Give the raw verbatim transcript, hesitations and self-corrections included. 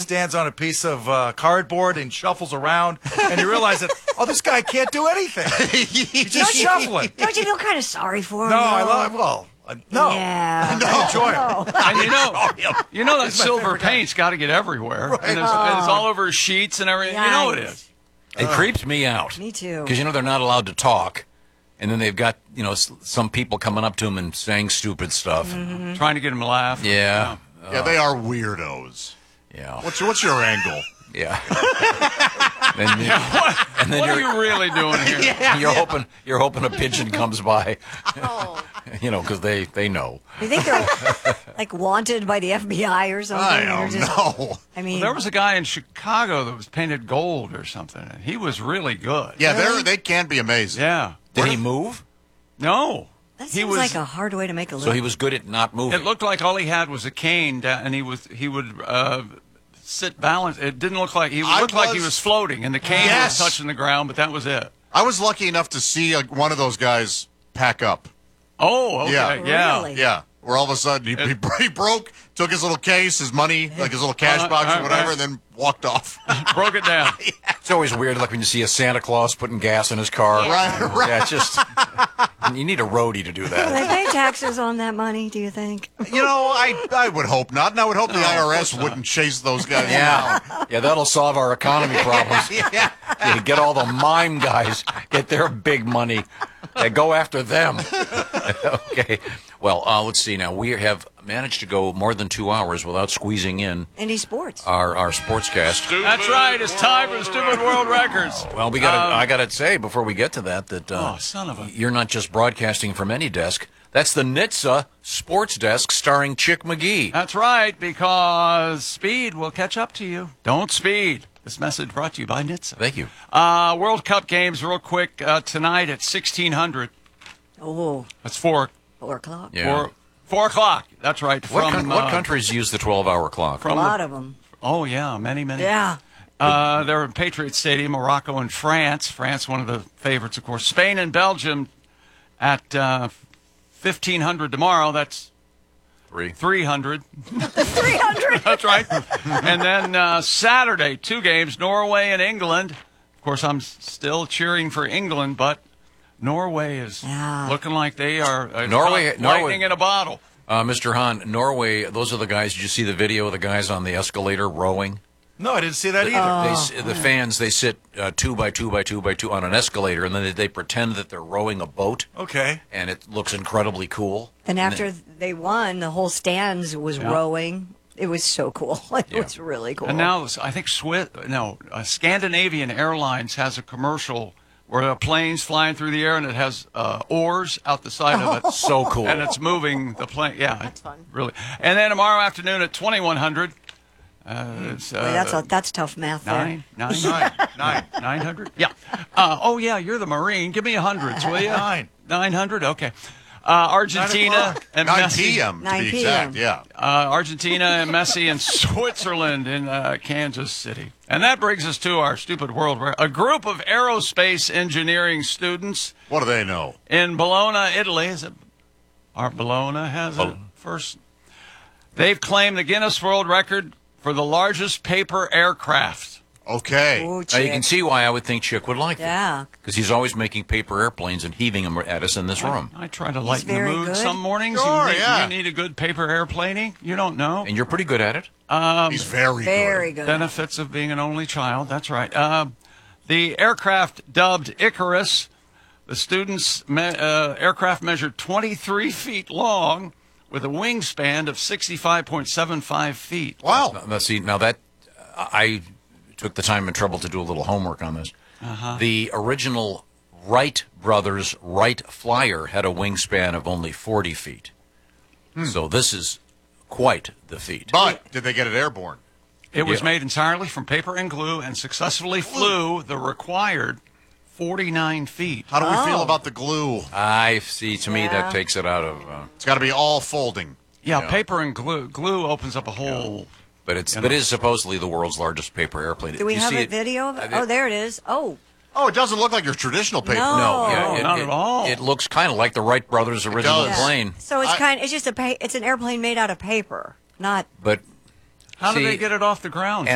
stands on a piece of uh, cardboard and shuffles around, and you realize that, oh, this guy can't do anything. He's just shuffling. Don't you feel kind of sorry for him? No, though? I love well, uh, no. Yeah. I enjoy him. And you know, you know that silver paint's got to get everywhere. Right. And, it's, Oh. and it's all over sheets and everything. You know it is. It creeps me out. Me too. Because, you know, they're not allowed to talk. And then they've got, you know, s- some people coming up to them and saying stupid stuff. Mm-hmm. Trying to get him to laugh. Yeah. Yeah, they are weirdos. Yeah. What's your, what's your angle? Yeah. and, you- and then What are you're, you really doing here? you're hoping you're hoping a pigeon comes by. Oh. You know, because they, they know. You think they're like wanted by the F B I or something? I Or don't just- know. I mean, There was a guy in Chicago that was painted gold or something. And he was really good. Yeah, they're, they can be amazing. Yeah. Did he move? No. that he seems was. like a hard way to make a So living. he was good at not moving. It looked like all he had was a cane, da- and he was he would uh, sit balanced. It didn't look like he I looked like he was- was floating, and the cane Yes. was touching the ground, but that was it. I was lucky enough to see like, one of those guys pack up. Oh, okay, Yeah. yeah. Really? Yeah, where all of a sudden he, he, he broke, took his little case, his money, like his little cash Uh, box uh, or whatever, uh. and then walked off. Broke it down. It's always weird, like when you see a Santa Claus putting gas in his car. Right, right. Yeah, it's just you need a roadie to do Do that. they pay taxes on that money? Do you think? You know, I I would hope not, and I would hope the No, I R of S course wouldn't chase those guys Yeah, down. yeah, that'll solve our economy problems. Yeah. You get all the mime guys, get their big money, and go after them. Okay. Well, uh, let's see now. We have managed to go more than two hours without squeezing in Indie sports. our, our sportscast. That's right. It's time for the Stupid World Records. Well, we got. Um, I got to say before we get to that that uh, Oh, son of a- you're not just broadcasting from any desk. That's the N H T S A Sports Desk starring Chick McGee. That's right, because speed will catch up to you. Don't speed. This message brought to you by N H T S A. Thank you. Uh, World Cup games, real quick, uh, tonight at sixteen hundred. Oh, That's four, four o'clock. Yeah. four, four o'clock. That's right. What, From coun- what uh, countries use the twelve-hour clock? A From lot the, of them. Oh yeah, many, many. Yeah. Uh, they're in Patriot Stadium, Morocco and France. France, one of the favorites, of course. Spain and Belgium at uh, fifteen hundred tomorrow. That's Three. three hundred. three hundred. That's right. And then uh, Saturday, two games, Norway and England. Of course, I'm s- still cheering for England, but Norway is Yeah. looking like they are uh, Norway- lightning Norway- in a bottle. Uh, Mister Hahn, Norway, those are the guys, did you see the video of the guys on the escalator rowing? No, I didn't see that either. They, s- the fans, they sit uh, two by two by two by two on an escalator, and then they, they pretend that they're rowing a boat, Okay. and it looks incredibly cool. And after then- they won, the whole stands was Yeah. rowing. It was so cool. It Yeah. was really cool. And now I think Swiss, no, uh, Scandinavian Airlines has a commercial where a plane's flying through the air and it has uh, oars out the side of it. So cool. And it's moving the plane. Yeah, that's fun. Really. And then tomorrow afternoon at twenty-one hundred. Uh, it's, uh, Boy, that's a, that's tough math there. Nine, nine, Nine. Nine. nine hundred. Yeah. Uh, oh yeah, you're the Marine. Give me a hundreds, will you? Nine. Nine hundred. Okay. Uh, Argentina o'clock. and nine Messi. p m to nine be p exact, m. yeah. Uh, Argentina and Messi and Switzerland in uh, Kansas City. And that brings us to our stupid world. Where a group of aerospace engineering students What do they know? in Bologna, Italy, is it? Our Bologna has it first. They've claimed the Guinness World Record for the largest paper aircraft. Okay. Ooh, Now, you chick. can see why I would think Chick would like that. Yeah. Because he's always making paper airplanes and heaving them at us in this room. I try to lighten the very mood good. some mornings. Sure, you, need, yeah. you need a good paper airplaning. You don't know. And you're pretty good at it. Um, He's very, Very good. good. benefits of being an only child. That's right. Uh, the aircraft dubbed Icarus, the students' me- uh, aircraft measured twenty-three feet long with a wingspan of sixty-five point seven five feet. Wow. Now, see, now that I took the time and trouble to do a little homework on this. Uh-huh. The original Wright brothers Wright Flyer had a wingspan of only forty feet. So this is quite the feat. But did they get it airborne? It was Yeah. made entirely from paper and glue and successfully flew the required forty-nine feet. How do we feel Oh. about the glue? I see. To me, Yeah. that takes it out of. Uh, It's got to be all folding. Yeah, Yeah. paper and glue. Glue opens up a hole. but it's You but know. it is supposedly the world's largest paper airplane. Do we You have see a it- video of it? uh, Oh, there it is. Oh, Oh, it doesn't look like your traditional paper. No. No, yeah, No, it, not it- at all. It looks kind of like the Wright brothers' original does. plane, so it's I- kind. It's just a. Pa- it's an airplane made out of paper, not but How see, did they get it off the ground?